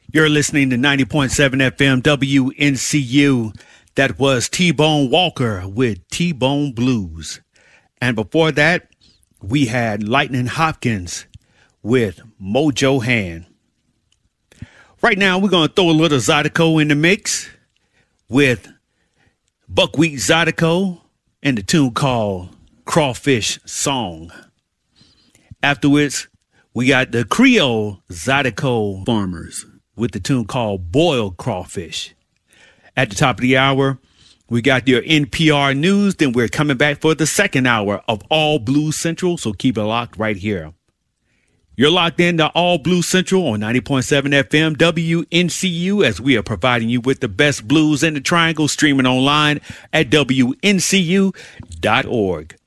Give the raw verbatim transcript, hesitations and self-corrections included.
You're listening to ninety point seven F M W N C U. That was T-Bone Walker with T-Bone Blues. And before that, we had Lightning Hopkins with Mojo Hand. Right now, we're going to throw a little Zydeco in the mix with Buckwheat Zydeco and the tune called Crawfish Song. Afterwards, we got the Creole Zydeco Farmers with the tune called Boiled Crawfish. At the top of the hour, we got your N P R news. Then we're coming back for the second hour of All Blues Central. So keep it locked right here. You're locked in to All Blues Central on ninety point seven F M W N C U as we are providing you with the best blues in the triangle, streaming online at W N C U dot org.